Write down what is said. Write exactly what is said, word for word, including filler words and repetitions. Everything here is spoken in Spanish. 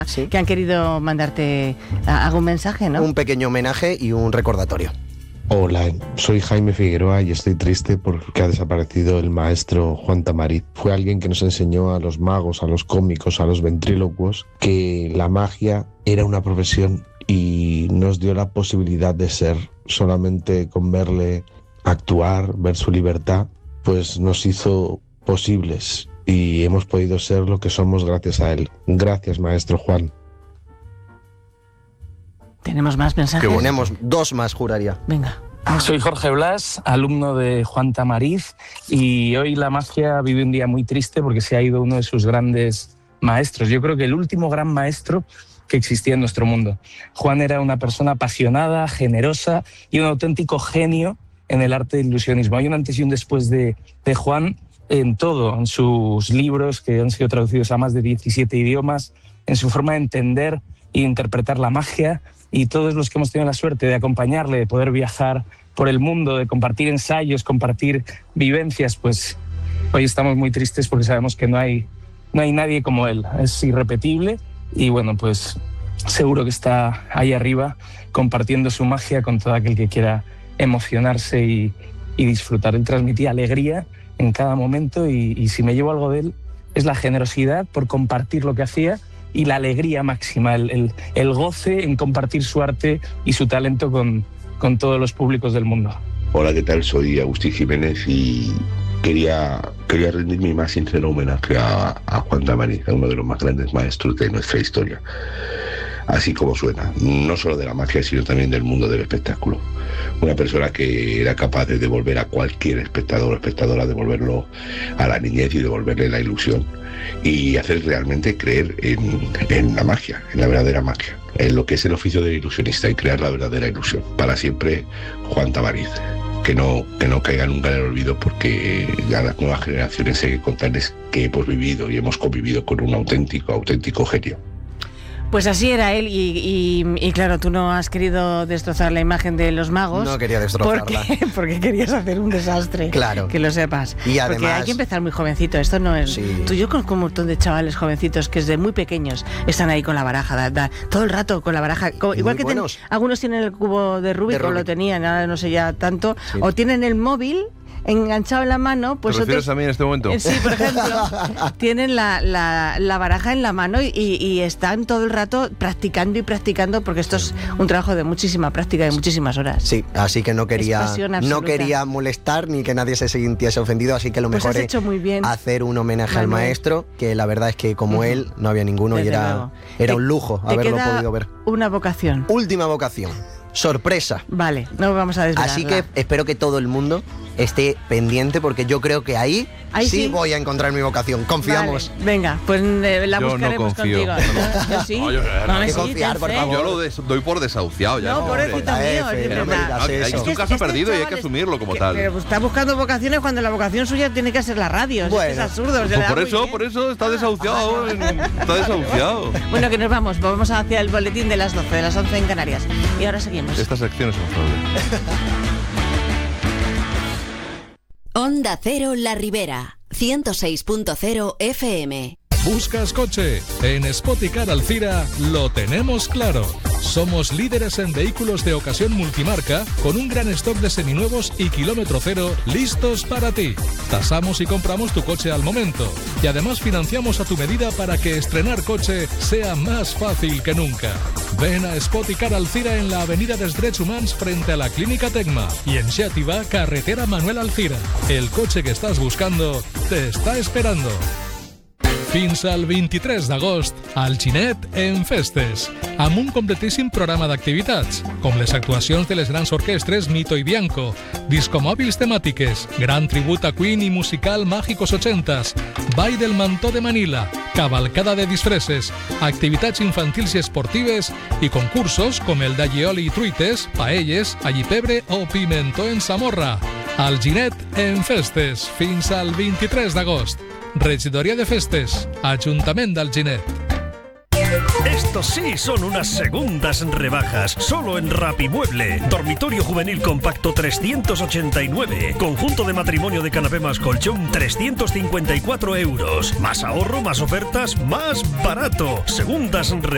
sí. que han querido mandarte algún mensaje, ¿no? Un pequeño homenaje y un recordatorio. Hola, soy Jaime Figueroa y estoy triste porque ha desaparecido el maestro Juan Tamariz. Fue alguien que nos enseñó a los magos, a los cómicos, a los ventrílocuos que la magia era una profesión y nos dio la posibilidad de ser. Solamente con verle actuar, ver su libertad, pues nos hizo posibles y hemos podido ser lo que somos gracias a él. Gracias, maestro Juan. ¿Tenemos más mensajes? Que tenemos dos más, juraría. Venga. Soy Jorge Blas, alumno de Juan Tamariz, y hoy la magia vive un día muy triste porque se ha ido uno de sus grandes maestros. Yo creo que el último gran maestro que existía en nuestro mundo. Juan era una persona apasionada, generosa y un auténtico genio en el arte del ilusionismo. Hay un antes y un después de, de Juan en todo, en sus libros que han sido traducidos a más de diecisiete idiomas, en su forma de entender e interpretar la magia. Y todos los que hemos tenido la suerte de acompañarle, de poder viajar por el mundo, de compartir ensayos, compartir vivencias, pues hoy estamos muy tristes porque sabemos que no hay, no hay nadie como él. Es irrepetible y bueno, pues seguro que está ahí arriba compartiendo su magia con todo aquel que quiera emocionarse y, y disfrutar. Él transmitía alegría en cada momento y, y si me llevo algo de él es la generosidad por compartir lo que hacía y la alegría máxima, el, el, el goce en compartir su arte y su talento con, con todos los públicos del mundo. Hola, ¿qué tal? Soy Agustín Jiménez y quería, quería rendir mi más sincero homenaje a, a Juan Tamariz, a uno de los más grandes maestros de nuestra historia. Así como suena, no solo de la magia, sino también del mundo del espectáculo. Una persona que era capaz de devolver a cualquier espectador o espectadora, devolverlo a la niñez y devolverle la ilusión y hacer realmente creer en, en la magia, en la verdadera magia, en lo que es el oficio del ilusionista y crear la verdadera ilusión. Para siempre, Juan Tamariz. Que no, que no caiga nunca en el olvido, porque a las nuevas generaciones hay que contarles que hemos vivido y hemos convivido con un auténtico, auténtico genio. Pues así era él y, y, y claro, tú no has querido destrozar la imagen de los magos. No quería destrozarla. Porque, porque querías hacer un desastre. Claro. Que lo sepas. Y además, porque hay que empezar muy jovencito. Esto no es... Sí. Tú y yo conozco un montón de chavales jovencitos que desde muy pequeños están ahí con la baraja. Da, da, todo el rato con la baraja. Como, igual que ten, algunos tienen el cubo de Rubik, de Rubik, o lo tenían, ahora no sé ya tanto. Sí. O tienen el móvil enganchado en la mano. Pues ¿Te refieres otros, a mí en este momento? Sí, por ejemplo, tienen la, la, la baraja en la mano y, y están todo el rato practicando y practicando, porque esto es un trabajo de muchísima práctica, de muchísimas horas. Sí, así que no quería, no quería molestar ni que nadie se sintiese ofendido, así que lo pues mejor has hecho muy bien, es hacer un homenaje Manuel. al maestro, que la verdad es que como uh-huh. él no había ninguno. Desde y era, era un lujo te haberlo queda podido ver. Una vocación. Última vocación. Sorpresa. Vale, no vamos a desvelarla. Así que espero que todo el mundo esté pendiente, porque yo creo que ahí, ahí sí, sí voy a encontrar mi vocación. Confiamos. Vale, venga, pues eh, la yo buscaremos no confío. contigo. No, yo sí. No, yo, no, no, hay que sí, confiar, por favor. Yo lo des, doy por desahuciado ya. No, pobrecito mío. Es un caso perdido y hay que asumirlo como tal. Pero está buscando vocaciones cuando la vocación suya tiene que ser la radio. Bueno, es, que es absurdo. Pues por eso, por eso está desahuciado. Está desahuciado. Bueno, que nos vamos. Vamos hacia el boletín de las doce, de las once en Canarias. Y ahora seguimos. Esta sección es un problema. Onda Cero La Ribera, ciento seis punto cero F M. ¿Buscas coche? En Spoticar Alcira lo tenemos claro. Somos líderes en vehículos de ocasión multimarca, con un gran stock de seminuevos y kilómetro cero listos para ti. Tasamos y compramos tu coche al momento. Y además financiamos a tu medida para que estrenar coche sea más fácil que nunca. Ven a Spoticar Alcira en la avenida dels Drets Humans frente a la Clínica Tecma. Y en Xàtiva, carretera Manuel Alcira. El coche que estás buscando te está esperando. Fins al vint-i-tres d'agost, al Ginet en festes, amb un completíssim programa d'activitats, com les actuacions de les grans orquestres Mito i Bianco, discomòbils temàtiques, gran tribut a Queen i musical Mágicos ochentas, ball del mantó de Manila, cavalcada de disfresses, activitats infantils i esportives i concursos com el d'allioli i truites, paelles, allipebre o pimentó en Zamorra. Al Ginet en festes, fins al vint-i-tres d'agost. Regidoria de Festes, Ajuntament del Ginet. Estos sí son unas segundas rebajas, solo en Rapimueble. Dormitorio juvenil compacto trescientos ochenta y nueve. Conjunto de matrimonio de canapé más colchón trescientos cincuenta y cuatro euros. Más ahorro, más ofertas, más barato. Segundas rebajas.